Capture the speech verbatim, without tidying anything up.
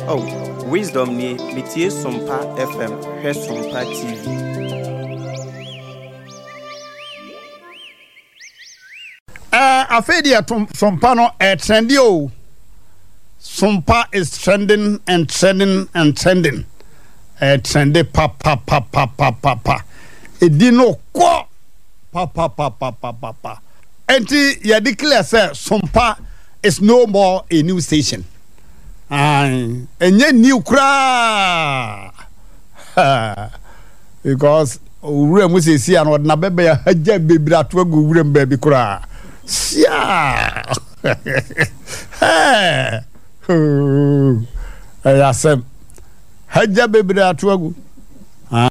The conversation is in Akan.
Oh, wisdom ni mitie Sompa F M, he Sompa T V. Uh, Afedia Sompa no eh, trendy o. Sompa is trending and trending and trending. Eh, trendy pa pa pa pa pa pa pa. Edino ko pa pa pa pa pa pa pa. Enti ya declare say Sompa is no more a new station. Aye, enye new kra. Because ure mu se si an na bebe ya haja bebira to agu ure mbabi kra. Sia. Hey. Oh. Ayasem. Haja bebira to agu.